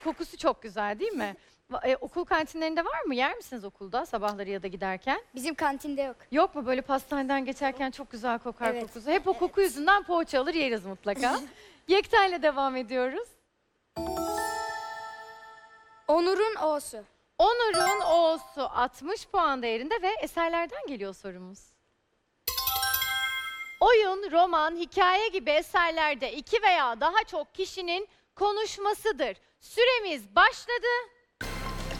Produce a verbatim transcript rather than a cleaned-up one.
Kokusu çok güzel değil mi? Va- e, okul kantinlerinde var mı? Yer misiniz okulda sabahları ya da giderken? Bizim kantinde yok. Yok mu böyle pastaneden geçerken çok güzel kokar Evet. kokusu? Hep o koku yüzünden poğaça alır yeriz mutlaka. Yekta ile devam ediyoruz. Onur'un O'su. Onur'un O'su altmış puan değerinde ve eserlerden geliyor sorumuz. Oyun, roman, hikaye gibi eserlerde iki veya daha çok kişinin konuşmasıdır. Süremiz başladı.